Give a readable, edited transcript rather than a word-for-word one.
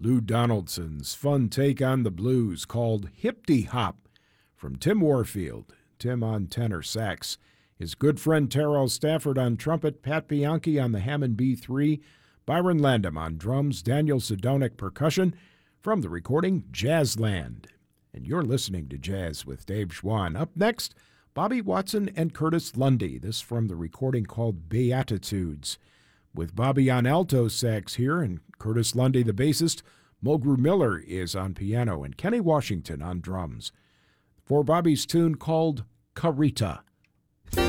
Lou Donaldson's fun take on the blues called Hip-Dee Hop from Tim Warfield. Tim on tenor sax. His good friend Terrell Stafford on trumpet, Pat Bianchi on the Hammond B3, Byron Landam on drums, Daniel Sedonic percussion from the recording Jazzland. And you're listening to Jazz with Dave Schwann. Up next, Bobby Watson and Curtis Lundy. This from the recording called Beatitudes. With Bobby on alto sax here and Curtis Lundy, the bassist, Mulgrew Miller is on piano, and Kenny Washington on drums. For Bobby's tune called Carita.